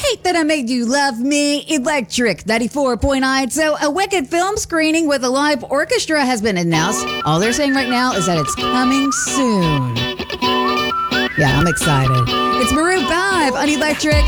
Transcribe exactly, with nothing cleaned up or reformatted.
great that I made you love me. Electric ninety-four point nine. So a Wicked film screening with a live orchestra has been announced. All they're saying right now is that it's coming soon. Yeah, I'm excited. It's Maroon five on Electric